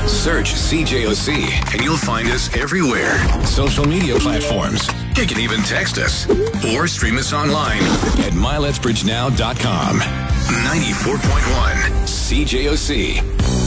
Search CJOC and you'll find us everywhere. Social media platforms. You can even text us or stream us online at myletsbridgenow.com. 94.1 CJOC.